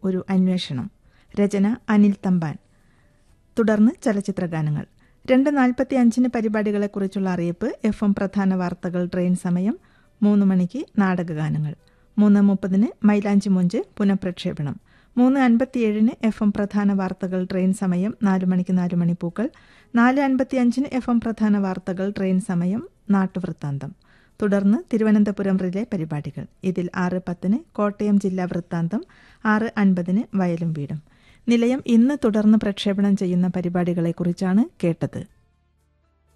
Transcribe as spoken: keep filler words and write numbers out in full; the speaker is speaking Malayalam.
ഒരു അന്വേഷണം. രചന അനിൽ തമ്പാൻ. തുടർന്ന് ചലച്ചിത്ര ഗാനങ്ങൾ. രണ്ട് നാൽപ്പത്തി അഞ്ചിന് പരിപാടികളെക്കുറിച്ചുള്ള അറിയിപ്പ്. എഫ് എം പ്രധാന വാർത്തകൾ ട്രെയിൻ സമയം. മൂന്ന് മണിക്ക് നാടകഗാനങ്ങൾ. മൂന്ന് മുപ്പതിന് മൈലാഞ്ചി മൊഞ്ച് പുനഃപ്രക്ഷേപണം. മൂന്ന് അൻപത്തിയേഴിന് എഫ് എം പ്രധാന വാർത്തകൾ ട്രെയിൻ സമയം. നാല് മണിക്ക് നാല് മണിപ്പൂക്കൾ. നാല് അൻപത്തി അഞ്ചിന് എഫ് എം പ്രധാന വാർത്തകൾ ട്രെയിൻ സമയം. നാട്ടുവൃത്താന്തം. തുടർന്ന് തിരുവനന്തപുരം റിലേ പരിപാടികൾ. ഇതിൽ ആറ് പത്തിന് കോട്ടയം ജില്ലാ വൃത്താന്തം, ആറ് അൻപതിന് വയലും വീടും. നിലയം ഇന്ന് തുടർന്ന് പ്രക്ഷേപണം ചെയ്യുന്ന പരിപാടികളെക്കുറിച്ചാണ് കേട്ടത്.